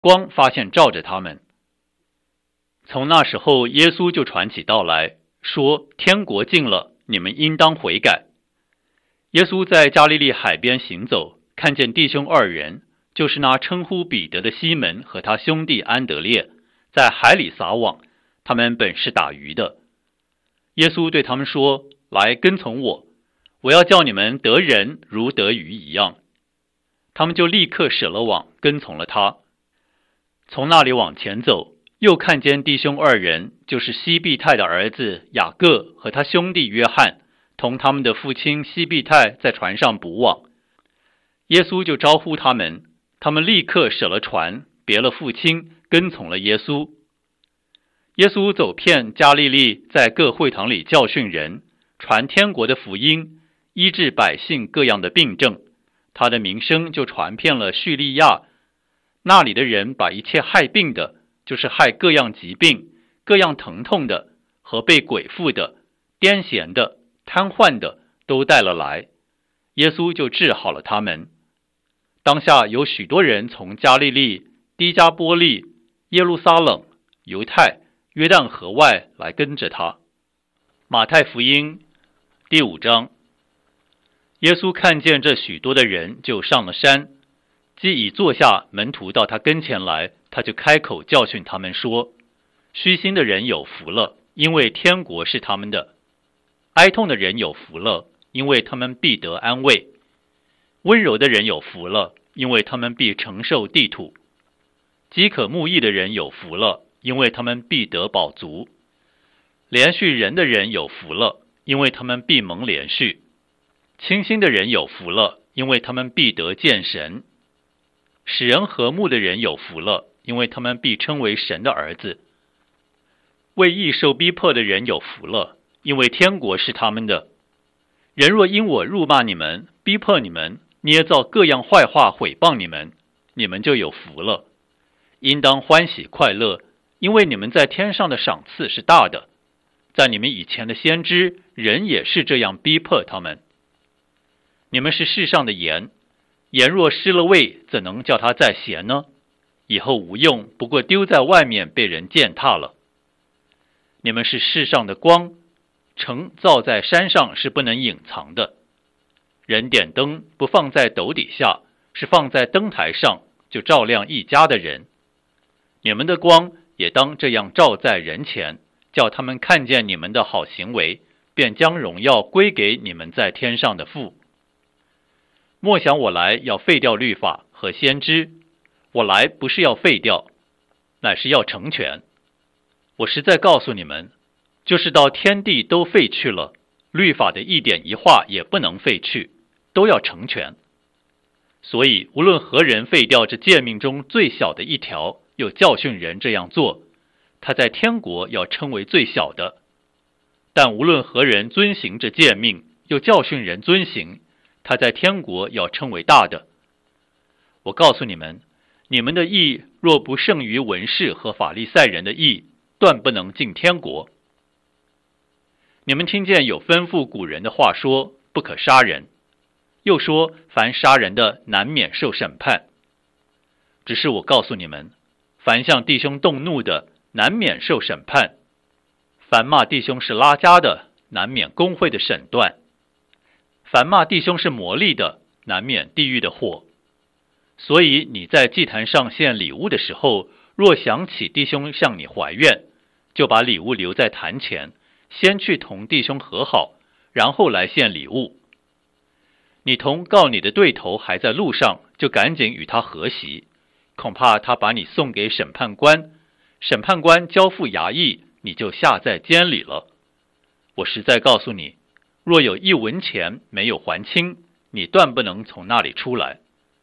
光发现照着他们。从那时候，耶稣就传起道来，说天国近了，你们应当悔改。耶稣在加利利海边行走，看见弟兄二人，就是那称呼彼得的西门和他兄弟安德烈，在海里撒网，他们本是打鱼的。耶稣对他们说，来跟从我，我要叫你们得人如得鱼一样。他们就立刻舍了网，跟从了他。从那里往前走，又看见弟兄二人，就是西庇太的儿子雅各和他兄弟约翰，同他们的父亲西庇太在船上捕网。耶稣就招呼他们，他们立刻舍了船，别了父亲，跟从了耶稣。耶稣走遍加利利，在各会堂里教训人，传天国的福音，医治百姓各样的病症。他的名声就传遍了叙利亚，那里的人把一切害病的，就是害各样疾病、各样疼痛的，和被鬼附的、癫痫的、瘫痪的，都带了来，耶稣就治好了他们。当下有许多人从加利利、低加波利、耶路撒冷、犹太、约旦河外来跟着他。马太福音第5章。耶稣看见这许多的人，就上了山，既已坐下，门徒到他跟前来，他就开口教训他们说，虚心的人有福了，因为天国是他们的；哀痛的人有福了，因为他们必得安慰；温柔的人有福了，因为他们必承受地土；饥渴慕义的人有福了，因为他们必得饱足；怜恤人的人有福了，因为他们必蒙怜恤；清心的人有福了，因为他们必得见神；使人和睦的人有福了，因为他们必称为神的儿子；为义受逼迫的人有福了，因为天国是他们的。人若因我辱骂你们，逼迫你们，捏造各样坏话毁谤你们，你们就有福了，应当欢喜快乐，因为你们在天上的赏赐是大的。在你们以前的先知，人也是这样逼迫他们。你们是世上的盐，盐若失了味，怎能叫它再咸呢？以后无用，不过丢在外面，被人践踏了。你们是世上的光，城造在山上是不能隐藏的。人点灯不放在斗底下，是放在灯台上，就照亮一家的人。你们的光也当这样照在人前，叫他们看见你们的好行为，便将荣耀归给你们在天上的父。莫想我来要废掉律法和先知，我来不是要废掉，乃是要成全。我实在告诉你们，就是到天地都废去了，律法的一点一画也不能废去，都要成全。所以无论何人废掉这诫命中最小的一条，又教训人这样做，他在天国要称为最小的；但无论何人遵行这诫命，又教训人遵行，他在天国要称为大的。我告诉你们，你们的义若不胜于文士和法利赛人的义，断不能进天国。你们听见有吩咐古人的话说，不可杀人，又说凡杀人的难免受审判。只是我告诉你们，凡向弟兄动怒的，难免受审判；凡骂弟兄是拉加的，难免公会的审断；凡骂弟兄是魔力的，难免地狱的火。所以你在祭坛上献礼物的时候，若想起弟兄向你怀怨，就把礼物留在坛前，先去同弟兄和好，然后来献礼物。你同告你的对头还在路上，就赶紧与他和席，恐怕他把你送给审判官，审判官交付衙役，你就下在监里了。我实在告诉你，若有1文钱没有还清，你断不能从那里出来。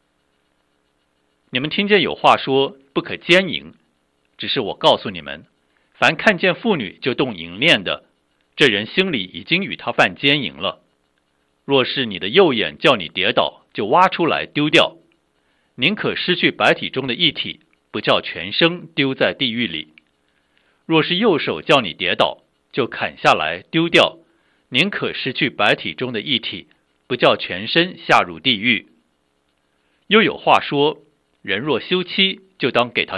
你们听见有话说，不可奸淫，只是我告诉你们，凡看见妇女就动淫念的，这人心里已经与他犯奸淫了。若是你的右眼叫你跌倒，就挖出来丢掉，宁可失去百体中的一体，不叫全身丢在地狱里。若是右手叫你跌倒，就砍下来丢掉，宁可失去百体中的一体，不叫全身下入地狱。又有话说， 人若休妻，就当给他